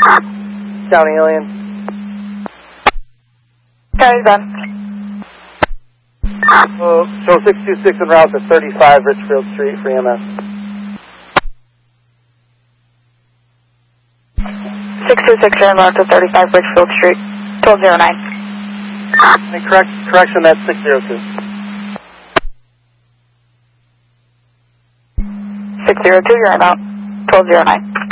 County Alien. County done. Show 626 en route to 35 Richfield Street for EMS. 626 en route to 35 Richfield Street, 1209. Correction, that's 602. 602, you're in out, 1209.